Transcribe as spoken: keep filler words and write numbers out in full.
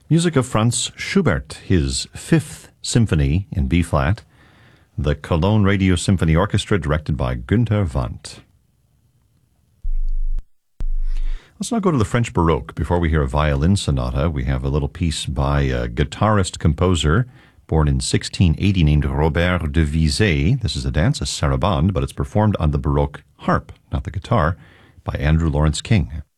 Music of Franz Schubert, his Fifth Symphony in B-flat, the Cologne Radio Symphony Orchestra, directed by Günter Wandt. Let's now go to the French Baroque. Before we hear a violin sonata, we have a little piece by a guitarist-composer born in sixteen eighty named Robert de Vizet. This is a dance, a sarabande, but it's performed on the Baroque harp, not the guitar, by Andrew Lawrence King.